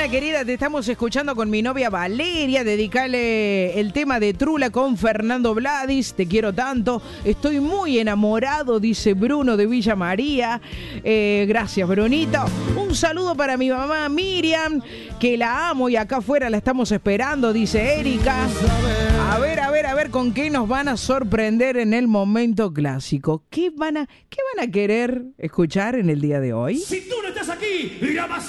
Brunita querida, te estamos escuchando con mi novia Valeria. Dedicale el tema de Trula con Fernando Vladis. Te quiero tanto. Estoy muy enamorado, dice Bruno de Villa María. Gracias, Brunito. Un saludo para mi mamá Miriam, que la amo y acá afuera la estamos esperando, dice Erika. A ver con qué nos van a sorprender en el momento clásico. ¿Qué van a querer escuchar en el día de hoy? Si tú no estás aquí, llamas